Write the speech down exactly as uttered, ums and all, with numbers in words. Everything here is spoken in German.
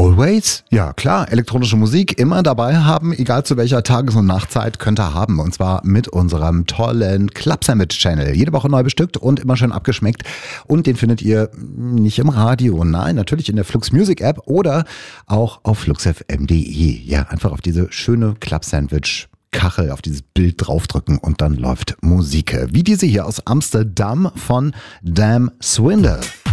Always? Ja, klar. Elektronische Musik immer dabei haben, egal zu welcher Tages- und Nachtzeit, könnt ihr haben. Und zwar mit unserem tollen Club Sandwich Channel. Jede Woche neu bestückt und immer schön abgeschmeckt. Und den findet ihr nicht im Radio, nein, natürlich in der Flux Music App oder auch auf fluxfm punkt de. Ja, einfach auf diese schöne Club Sandwich Kachel, auf dieses Bild draufdrücken und dann läuft Musik. Wie diese hier aus Amsterdam von Dam Swindle.